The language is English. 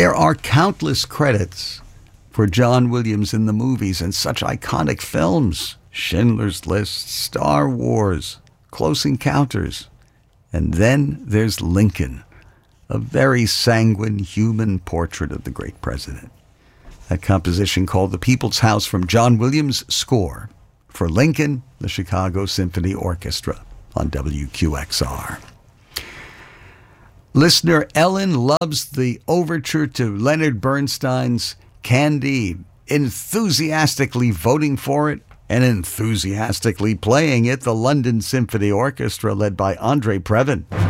There are countless credits for John Williams in the movies and such iconic films. Schindler's List, Star Wars, Close Encounters. And then there's Lincoln, a very sanguine human portrait of the great president. That composition called The People's House from John Williams' score for Lincoln, the Chicago Symphony Orchestra on WQXR. Listener Ellen loves the overture to Leonard Bernstein's Candide, enthusiastically voting for it and enthusiastically playing it, the London Symphony Orchestra led by Andre Previn.